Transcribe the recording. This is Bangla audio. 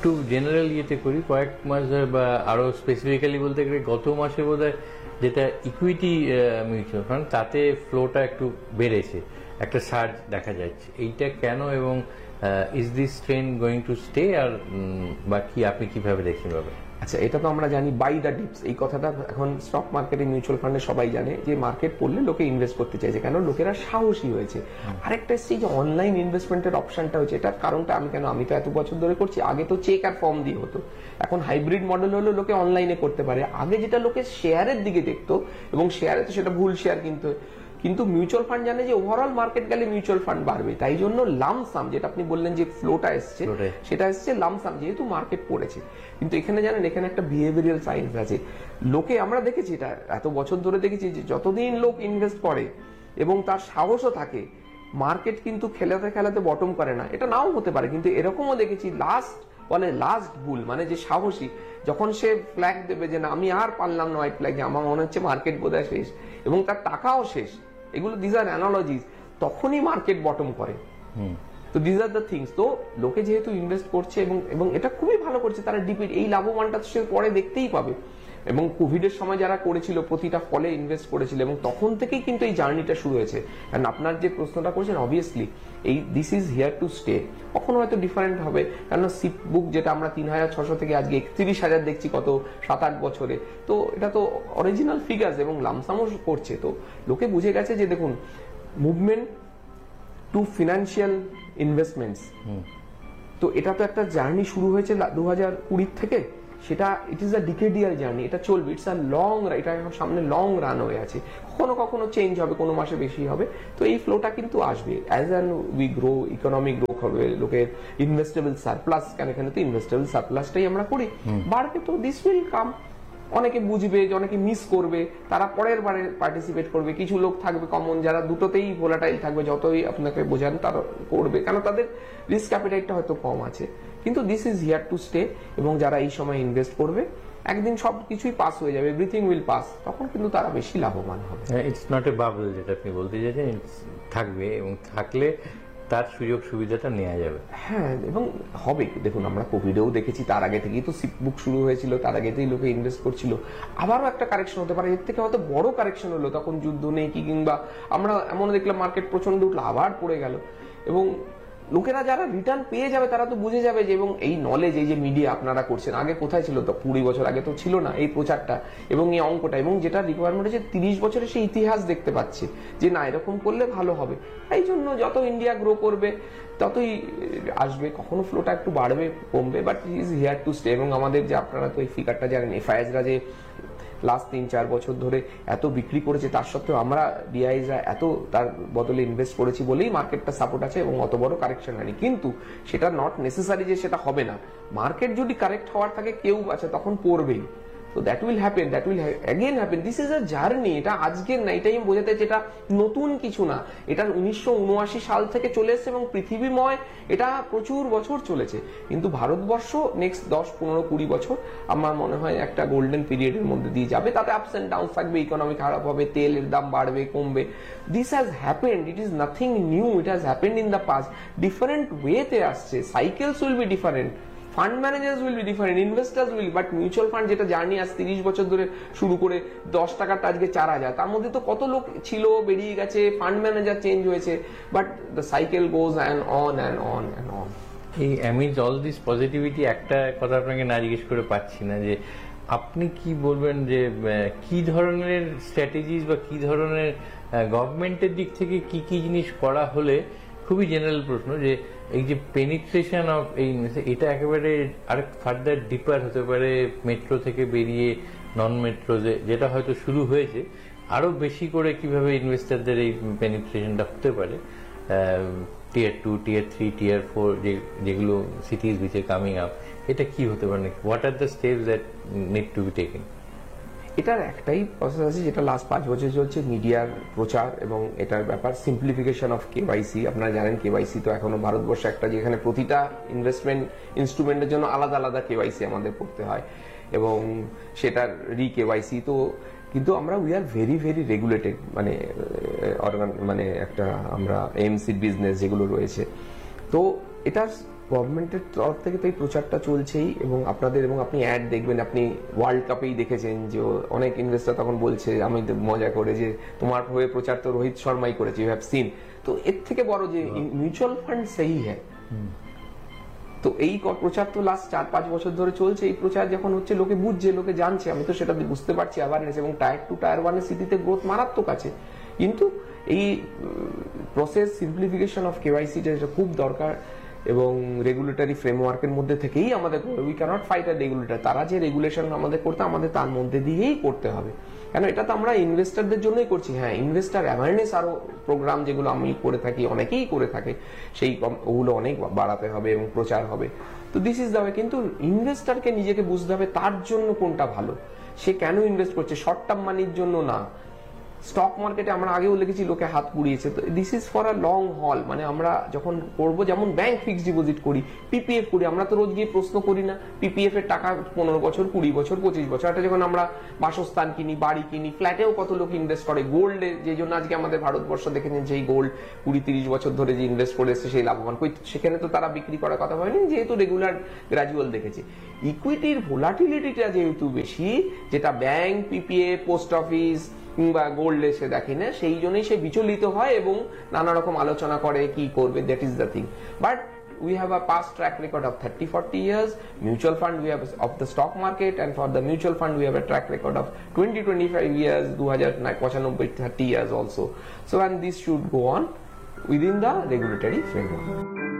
একটু জেনারেল ইয়েতে করি, কয়েক মাস বা আরো স্পেসিফিক্যালি বলতে গেলে গত মাসে বোধহয় যেটা ইকুইটি মিউচুয়াল ফান্ড, তাতে ফ্লোটা একটু বেড়েছে, একটা সার্জ দেখা যাচ্ছে। এইটা কেন, এবং is this trend going to stay, আর বা কি আপনি কিভাবে দেখছেন ব্যাপার? আচ্ছা, এটা তো আমরা জানি বাই দ্য ডিপস, এই কথাটা এখন স্টক মার্কেটে মিউচুয়াল ফান্ডে সবাই জানে যে মার্কেট পড়লে লোকে ইনভেস্ট করতে চাইছে, কেন লোকেরা সাহসী হয়েছে। আরেকটা এসছে যে অনলাইন ইনভেস্টমেন্টের অপশনটা হয়েছে, এটার কারণটা আমি তো এত বছর ধরে করছি, আগে তো চেক আর ফর্ম দিয়ে হতো, এখন হাইব্রিড মডেল হলো লোকে অনলাইনে করতে পারে। আগে যেটা লোকে শেয়ারের দিকে দেখতো, এবং শেয়ারে তো সেটা ভুল শেয়ার কিন্তু মিউচুয়াল ফান্ড জানে যে ওভারঅল মার্কেট গেলে মিউচুয়াল ফান্ড বাড়বে, তাই জন্য লামসাম, যেটা আপনি বললেন যে ফ্লোটা এসছে, সেটা এসছে লামসাম, যেহেতু মার্কেট পড়েছে। কিন্তু এখানে জানেন, এখানে একটা বিহেভিয়ারাল সায়েন্স আছে। লোকে, আমরা দেখেছি এটা এত বছর ধরে দেখেছি, যে যতদিন লোক ইনভেস্ট করে এবং তার সাহসও থাকে, মার্কেট কিন্তু খেলাতে খেলাতে বটম করে না। এটা নাও হতে পারে, কিন্তু এরকমও দেখেছি লাস্ট বুল, মানে যে সাহসী, যখন সে ফ্ল্যাগ দেবে যে না আমি আর পারলাম না হোয়াইট ফ্ল্যাগ, আমার মনে হচ্ছে মার্কেট বোধহয় শেষ, এবং তার টাকাও শেষ, এগুলো দিস আর অ্যানালজিস, তখনই মার্কেট বটম করে। তো দিস আর দ্য থিংস। তো লোকে যেহেতু ইনভেস্ট করছে এবং এটা খুবই ভালো করছে, তারা ডিপিট, এই লাভবানটা সে পরে দেখতেই পাবে। এবং কোভিডের সময় যারা করেছিল, প্রতিটা ফলে ইনভেস্ট করেছিল, এবং তখন থেকেই কিন্তু এই জার্নিটা শুরু হয়েছে। কারণ আপনার যে প্রশ্নটা করেছেন, অবভিয়াসলি এই this is here to stay. কখনো হয়তো ডিফারেন্ট হবে, কারণ সিপ বুক যেটা আমরা 3600 থেকে আজকে 31,000 দেখছি কত 7-8 বছরে, তো এটা তো অরিজিনাল ফিগার্স, এবং লামসামও করছে। তো লোকে বুঝে গেছে যে দেখুন, মুভমেন্ট টু ফিনান্সিয়াল ইনভেস্টমেন্টস, তো এটা তো একটা জার্নি শুরু হয়েছে 2020 থেকে, সেটা ইট ইজ আ ডিকেডিয়াল জার্নি, এটা চলবে, ইটস আ লং, এটা এখন সামনে লং রান হয়ে আছে। কখনো কখনো চেঞ্জ হবে, কোনো মাসে বেশি হবে, তো এই ফ্লোটা কিন্তু আসবে। As an we grow, economic grow হবে, লোকের ইনভেস্টেবল সারপ্লাস, কেন এখানে তো ইনভেস্টেবল সারপ্লাসটাই আমরা করি, বাড়বে, তো দিস উইল কাম। অনেকে বুঝবে, যে অনেকে মিস করবে, তারা পরের বারে পার্টিসিপেট করবে। কিছু লোক থাকবে কমন, যারা দুটোতেই ভোলাটাইল থাকবে, যতই আপনাকে বোঝান তারা করবে, কেন তাদের রিস্ক অ্যাপিটাইটটা হয়তো কম আছে। কিন্তু this is here to stay, এবং যারা এই সময় ইনভেস্ট করবে, একদিন সব কিছুই পাস হয়ে যাবে, এভরিথিং উইল পাস, তখন কিন্তু তারা বেশি লাভবান হবে। ইটস নট এ বাবল, যেটা আপনি বলতে চাইছেন, থাকবে, এবং থাকলে তার সুযোগ সুবিধাটা নেওয়া যাবে। হ্যাঁ, এবং হবে। দেখুন, আমরা কোভিডেও দেখেছি, তার আগে থেকেই তো সিপ বুক শুরু হয়েছিল, তার আগে থেকেই লোকে ইনভেস্ট করছিল। আবারও একটা কারেকশন হতে পারে, এর থেকে হয়তো বড় কারেকশন হলো, তখন যুদ্ধ নেই কি, কিংবা আমরা এমন দেখলাম মার্কেট প্রচন্ড উঠলো, আবার পড়ে গেল, এবং লোকেরা যারা রিটার্ন পেয়ে যাবে, তারা তো বুঝে যাবে যে, এবং এই নলেজ, এই যে মিডিয়া আপনারা করছেন, আগে কোথায় ছিল, তো 20 বছর আগে তো ছিল না এই প্রচারটা এবং এই অঙ্কটা, এবং যেটা রিকোয়ারমেন্ট হচ্ছে 30 বছরের সেই ইতিহাস দেখতে পাচ্ছে যে না, এরকম করলে ভালো হবে। এই জন্য যত ইন্ডিয়া গ্রো করবে ততই আসবে, কখনো ফ্লোটা একটু বাড়বে কমবে, but is here to stay. এবং আমাদের যে, আপনারা তো এই ফিগারটা জানেন, এফআইএসরা যে লাস্ট 3-4 বছর ধরে এত বিক্রি করেছে, তার সত্ত্বেও আমরা ডিআইজরা এত তার বদলে ইনভেস্ট করেছি বলেই মার্কেটটা সাপোর্ট আছে, এবং অত বড় কারেকশন হয়নি। কিন্তু সেটা নট নেসেসারি যে সেটা হবে না, মার্কেট যদি কারেক্ট হওয়ার থাকে, কেউ আছে তখন পড়বেই। তো that will happen, that will again happen. This is a journey, এটা আজকের না, এটাই আমি বোঝাতে, যেটা নতুন কিছু না, এটা 1979 সাল থেকে চলে এসেছে, এবং পৃথিবীময় এটা প্রচুর বছর চলেছে। কিন্তু ভারতবর্ষ নেক্সট 10-15-20 বছর আমার মনে হয় একটা গোল্ডেন পিরিয়ডের মধ্যে দিয়ে যাবে, তাতে আপস এন্ড ডাউন থাকবে, ইকোনমি খারাপ হবে, তেলের দাম বাড়বে কমবে। This has happened, it is nothing new, it has happened in the past. Different ওয়েতে আসছে, cycles will be different, fund managers will be different, investors will, but mutual fund যেটা জার্নি আজ 30 বছর ধরে শুরু করে 10 টাকাটা আজকে 4000, তার মধ্যে তো কত লোক ছিল, বেরিয়ে গেছে, ফান্ড ম্যানেজার চেঞ্জ হয়েছে, but the cycle goes and on and on and on. এই অ্যামিজ অল দিস পজিটিভিটি, একটা কথা আপনাকে না জিজ্ঞেস করে পাচ্ছি না, যে আপনি কি বলবেন, যে কি ধরনের স্ট্র্যাটেজিস বা কি ধরনের গভর্নমেন্টের দিক থেকে কি কি জিনিস করা হলে, খুবই জেনারেল প্রশ্ন, যে এই যে পেনিট্রেশন অফ এটা একেবারে আরেক ফার্দার ডিপার হতে পারে, মেট্রো থেকে বেরিয়ে নন মেট্রো, যেটা হয়তো শুরু হয়েছে, আরো বেশি করে কিভাবে ইনভেস্টারদের এই পেনিট্রেশনটা হতে পারে, টিয়ার 2, টিয়ার 3, টিয়ার 4 যেগুলো সিটিজ উইচ আর কামিং আপ, এটা কি হতে পারে, what are the steps that need to be taken? এটার একটাই প্রসেস আছে, যেটা লাস্ট 5 বছর চলছে, মিডিয়ার প্রচার, এবং এটার ব্যাপার সিম্পলিফিকেশন অফ কেওয়াইসি। আপনারা জানেন কেওয়াইসি তো এখনো ভারতবর্ষে একটা, যেখানে প্রতিটা ইনভেস্টমেন্ট ইনস্ট্রুমেন্টের জন্য আলাদা আলাদা কেওয়াইসি আমাদের করতে হয়, এবং সেটার কেওয়াইসি তো, কিন্তু আমরা we are very very regulated, মানে একটা আমরা এমসি বিজনেস যেগুলো রয়েছে, তো এটা গভর্নমেন্টের তরফ থেকে তো এই প্রচারটা চলছেই, এবং আপনাদের এবং আপনি অ্যাড দেখবেন, আপনি ওয়ার্ল্ড কাপেই দেখেছেন যে অনেক ইনভেস্টর তখন বলছে, আমি তো মজা করে, যে তোমার হয়ে প্রচার তো রোহিত শর্মাই করেছে, ইউ হ্যাভ সিন। তো এর থেকে বড় যে মিউচুয়াল ফান্ড সেই হ্যাঁ, তো এই প্রচার তো লাস্ট 4-5 বছর ধরে চলছে। এই প্রচার যখন হচ্ছে, লোকে বুঝছে, লোকে জানছে, আমি তো সেটা বুঝতে পারছি অ্যাওয়ারনেস, এবং টায়ার 2 টায়ার 1 এর সিটিতে গ্রোথ মারাত্মক আছে। কিন্তু এই প্রসেস সিম্পলিফিকেশন অফ কেওয়াইসি যেটা খুব দরকার, এবং রেগুলেটরি ফ্রেমওয়ার্কের মধ্যে থেকেই আমাদের, we cannot fight a regulator, তারা যে রেগুলেশন আমাদের করতে, আমাদের তার মধ্যে দিয়েই করতে হবে। কেন এটা তো আমরা ইনভেস্টারদের জন্যই করছি। হ্যাঁ, ইনভেস্টার অ্যাওয়ারনেস আরো প্রোগ্রাম যেগুলো আমি করে থাকি, অনেকেই করে থাকে, সেই ওগুলো অনেক বাড়াতে হবে এবং প্রচার হবে। তো দিস ইজ দ্য ওয়ে। কিন্তু ইনভেস্টারকে নিজেকে বুঝতে হবে তার জন্য কোনটা ভালো, সে কেন ইনভেস্ট করছে, শর্ট টার্ম মানির জন্য না। স্টক মার্কেটে আমরা আগেও লিখেছি লোকে হাত পুড়িয়েছে, তো this is for a long হল। মানে আমরা যখন করবো, যেমন ব্যাংক ফিক্সড ডিপোজিট করি, পিপিএফ করি, আমরা তো রোজ গিয়ে প্রশ্ন করি না পিপিএফ এর টাকা 15 বছর, 20 বছর, 25 বছর। এটা যখন আমরা বাসস্থান কিনি, বাড়ি কিনি, ফ্ল্যাটেও কত লোক ইনভেস্ট করে, গোল্ডে, যে জন্য আজকে আমাদের ভারতবর্ষ দেখেছেন যেই গোল্ড 20-30 বছর ধরে যে ইনভেস্ট করে এসছে সেই লাভবান, সেখানে তো তারা বিক্রি করার কথা হয়নি, যেহেতু রেগুলার গ্রাজুয়াল দেখেছে। ইকুইটির ভোলাটিলিটিটা যেহেতু বেশি, যেটা ব্যাংক, পিপিএফ, পোস্ট অফিস কিংবা গোল্ড এসে দেখে না, সেই জন্যই সে বিচলিত হয় এবং নানা রকম আলোচনা করে কি করবে, that is the thing. But we have a past track record of 30-40 years. Mutual fund we have of the stock market, and for the mutual fund we have a track record of 20-25 years, 2095-30 years also. So and this should go on within the regulatory framework.